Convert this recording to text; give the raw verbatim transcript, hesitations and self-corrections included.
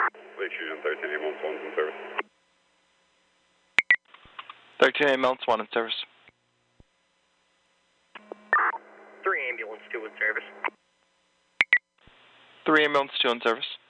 Lake Fusion, thirteen ambulance one's in service. thirteen ambulance one in service. three ambulance two in service. three ambulance two in service.